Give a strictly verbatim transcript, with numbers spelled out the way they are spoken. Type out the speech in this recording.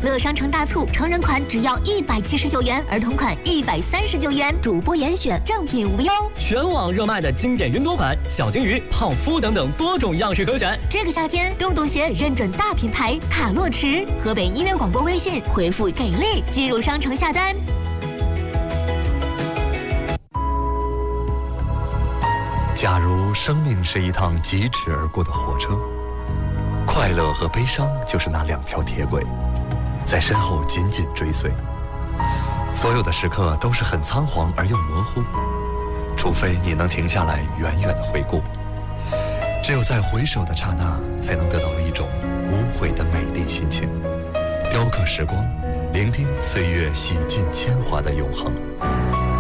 乐商城大促，成人款只要一百七十九元，儿童款一百三十九元，主播严选，正品无忧。 全网热卖的经典云朵款、小金鱼、泡芙等等多种样式可选。 这个夏天，洞洞鞋认准大品牌卡洛驰，河北音乐广播微信回复给力进入商城下单。 假如生命是一趟疾驰而过的火车，快乐和悲伤就是那两条铁轨，在身后紧紧追随。所有的时刻都是很仓皇而又模糊，除非你能停下来远远的回顾。只有在回首的刹那，才能得到一种无悔的美丽心情。雕刻时光，聆听岁月洗尽铅华的永恒。